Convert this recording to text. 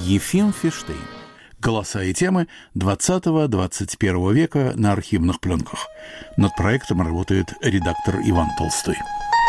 Ефим Фиштейн. Голоса и темы 20-21 века на архивных пленках. Над проектом работает редактор Иван Толстой.